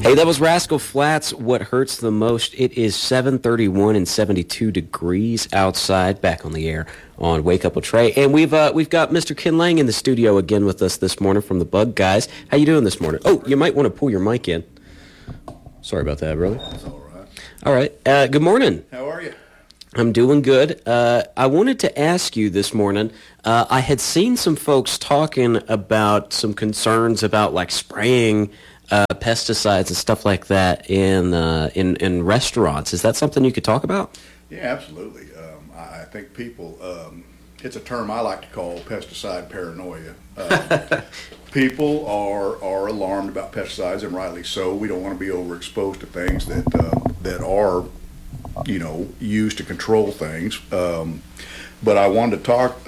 Hey, that was Rascal Flatts, What Hurts the Most. It is 7:31 and 72 degrees outside, back on the air on Wake Up with Trey. And we've got Mr. Ken Lang in the studio again with us this morning from the Bug Guys. How you doing this morning? Oh, you might want to pull your mic in. Sorry about that, brother. That's all right. All right. Good morning. How are you? I'm doing good. I wanted to ask you this morning, I had seen some folks talking about some concerns about like spraying pesticides and stuff like that in restaurants. Is that something you could talk about? Yeah, absolutely. I think people, it's a term I like to call pesticide paranoia. People are alarmed about pesticides, and rightly so. We don't want to be overexposed to things that are, used to control things. But I wanted to talk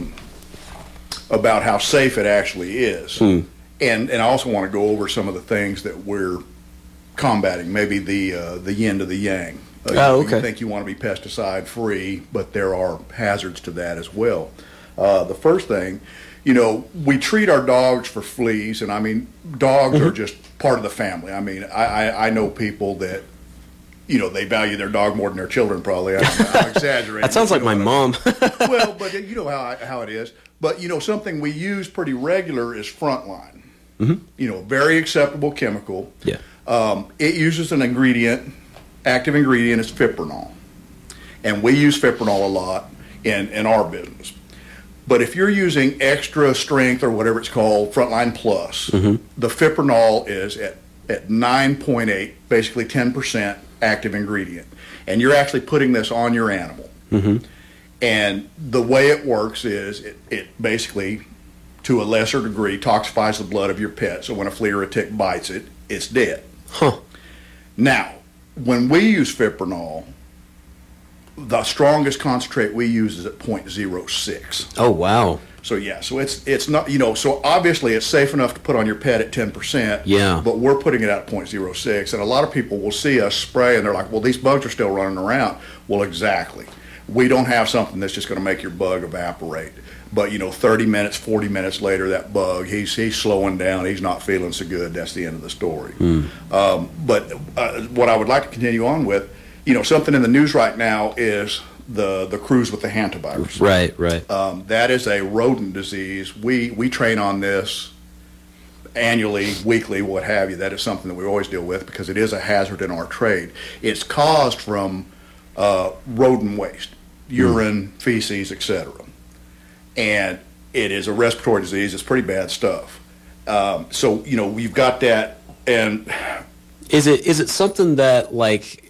about how safe it actually is. And I also want to go over some of the things that we're combating, maybe the yin to the yang. Okay. You think you want to be pesticide free, but there are hazards to that as well. The first thing, we treat our dogs for fleas, and I mean, dogs are just part of the family. I mean, I know people that, they value their dog more than their children, probably. I'm exaggerating. That sounds like my mom. Well, but you know how it is. But, something we use pretty regular is Frontline. Very acceptable chemical. Yeah. It uses an active ingredient is fipronil. And we use fipronil a lot in our business. But if you're using extra strength or whatever it's called, Frontline Plus, the fipronil is at 9.8, basically 10% active ingredient. And you're actually putting this on your animal. And the way it works is it basically, to a lesser degree, toxifies the blood of your pet. So when a flea or a tick bites it, it's dead. Now, when we use fipronil, the strongest concentrate we use is at 0.06. Oh, wow. So yeah, so it's not, so obviously it's safe enough to put on your pet at 10%. Yeah. But we're putting it at 0.06. And a lot of people will see us spray and they're like, well, these bugs are still running around. Well, exactly. We don't have something that's just going to make your bug evaporate. But, 30 minutes, 40 minutes later, that bug, he's slowing down. He's not feeling so good. That's the end of the story. But what I would like to continue on with, something in the news right now is the cruise with the hantavirus. Right. That is a rodent disease. We train on this annually, weekly, what have you. That is something that we always deal with because it is a hazard in our trade. It's caused from rodent waste, urine, feces, etc. And it is a respiratory disease. It's pretty bad stuff. So we've got that. And is it something that like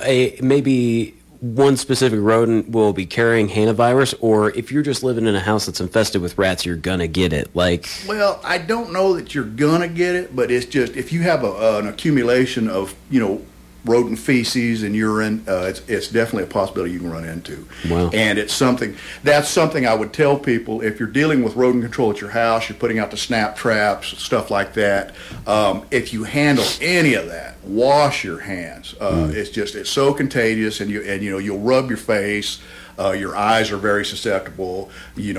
maybe one specific rodent will be carrying hantavirus, or if you're just living in a house that's infested with rats, you're gonna get it? Well, I don't know that you're gonna get it, but it's just if you have an accumulation of rodent feces and urine, it's definitely a possibility you can run into. Wow. And that's something I would tell people if you're dealing with rodent control at your house, you're putting out the snap traps, stuff like that. If you handle any of that, wash your hands. It's so contagious, and you'll rub your face. Your eyes are very susceptible.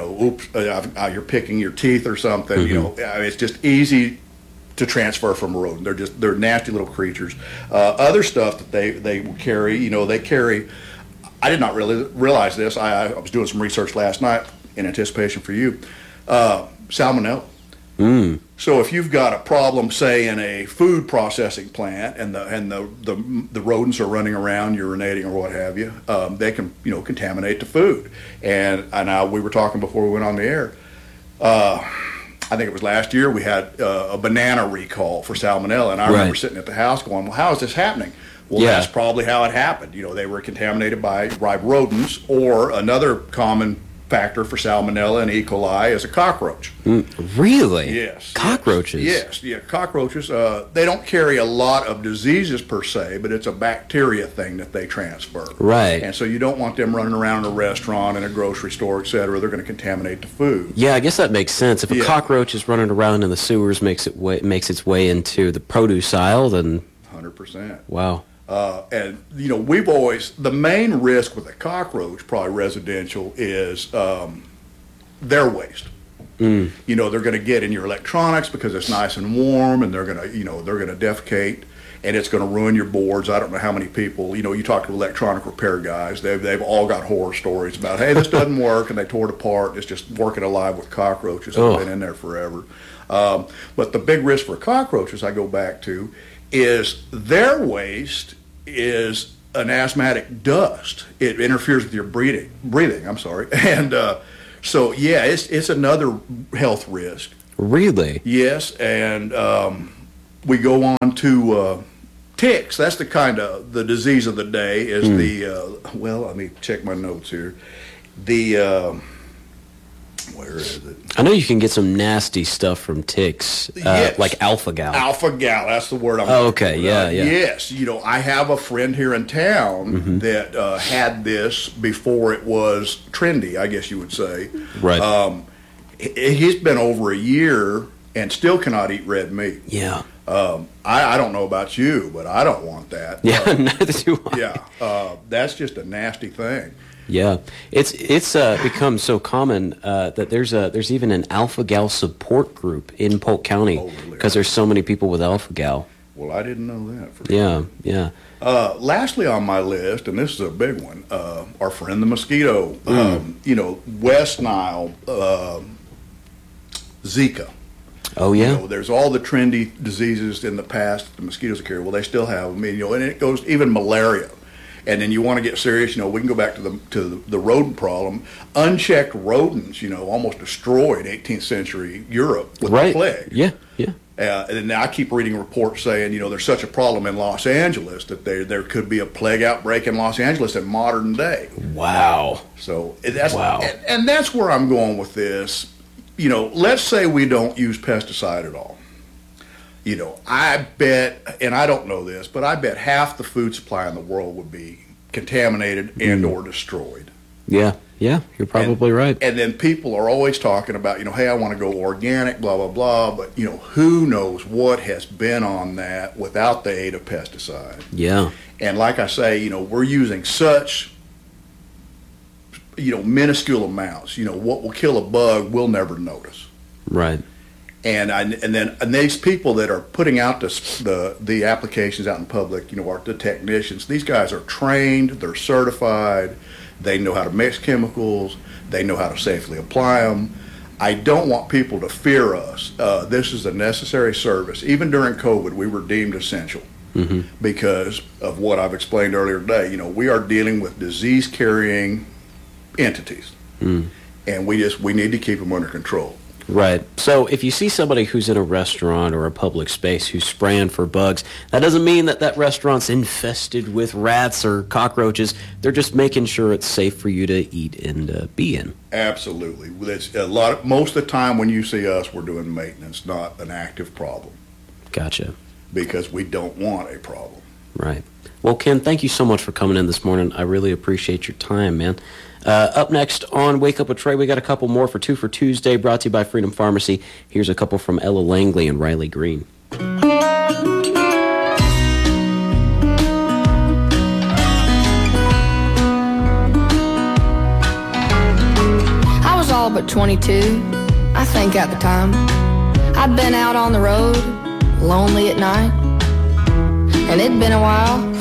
You're picking your teeth or something. It's just easy to transfer from a rodent. They're nasty little creatures. Other stuff that they carry, they carry. I did not really realize this. I was doing some research last night in anticipation for you. Salmonella. So if you've got a problem, say in a food processing plant, and the rodents are running around urinating or what have you, they can contaminate the food. And we were talking before we went on the air. I think it was last year, we had a banana recall for salmonella, and I remember sitting at the house going, well, how is this happening? Well, that's probably how it happened. They were contaminated by rodents, or another common factor for salmonella and E. coli is a cockroach. Really? Yes. Cockroaches? Yes. Yeah, cockroaches. They don't carry a lot of diseases per se, but it's a bacteria thing that they transfer. Right. And so you don't want them running around in a restaurant, in a grocery store, et cetera. They're going to contaminate the food. Yeah, I guess that makes sense. If a cockroach is running around in the sewers, makes its way into the produce aisle, then 100%. Wow. And we've always, the main risk with a cockroach, probably residential, is their waste. You know, they're going to get in your electronics because it's nice and warm, and they're going to, you know, they're going to defecate, and it's going to ruin your boards. I don't know how many people, you know, you talk to electronic repair guys, they've all got horror stories about, hey, this doesn't work, and they tore it apart. It's just working alive with cockroaches. It's been in there forever. But the big risk for cockroaches, I go back to, is their waste is an asthmatic dust. It interferes with your breathing. And so yeah, it's another health risk. Really? Yes, and we go on to ticks. That's the disease of the day. Is the well, let me check my notes here. The where is it? I know you can get some nasty stuff from ticks, Yes. like alpha-gal. Alpha-gal, that's the word I'm looking okay, for. yeah. Yes, you know, I have a friend here in town that had this before it was trendy, I guess you would say. Right. He's been over a year and still cannot eat red meat. Yeah. I don't know about you, but I don't want that. Yeah, neither do I. Yeah, that's just a nasty thing. Yeah, it's become so common that there's even an alpha-gal support group in Polk County because there's so many people with alpha-gal. Well, I didn't know that. For Yeah, yeah. Lastly on my list, and this is a big one, our friend the mosquito. You know, West Nile, Zika. Oh yeah. You know, there's all the trendy diseases in the past that the mosquitoes carry. Well, they still have them. You know, and it goes even malaria. And then you want to get serious, you know, we can go back to the rodent problem. Unchecked rodents, you know, almost destroyed 18th century Europe with the plague. Yeah, yeah. And I keep reading reports saying, you know, there's such a problem in Los Angeles that there could be a plague outbreak in Los Angeles in modern day. Wow. So that's and that's where I'm going with this. You know, let's say we don't use pesticide at all. You know, I bet, and I don't know this, but I bet half the food supply in the world would be contaminated and or destroyed. Yeah, yeah, you're probably right. And then people are always talking about, you know, hey, I want to go organic, blah, blah, blah. But, you know, who knows what has been on that without the aid of pesticide. Yeah. And like I say, you know, we're using such, you know, minuscule amounts. You know, what will kill a bug, we'll never notice. Right. And these people that are putting out the applications out in public, you know, are the technicians. These guys are trained, they're certified, they know how to mix chemicals, they know how to safely apply them. I don't want people to fear us. This is a necessary service. Even during COVID, we were deemed essential because of what I've explained earlier today. You know, we are dealing with disease-carrying entities, and we need to keep them under control. Right. So if you see somebody who's in a restaurant or a public space who's spraying for bugs, that doesn't mean that restaurant's infested with rats or cockroaches. They're just making sure it's safe for you to eat and be in. Absolutely. It's most of the time when you see us, we're doing maintenance, not an active problem. Gotcha. Because we don't want a problem. Right. Well, Ken, thank you so much for coming in this morning. I really appreciate your time, man. Up next on Wake Up with Trey, we got a couple more for Two for Tuesday, brought to you by Freedom Pharmacy. Here's a couple from Ella Langley and Riley Green. I was all but 22, I think at the time. I'd been out on the road, lonely at night, and it'd been a while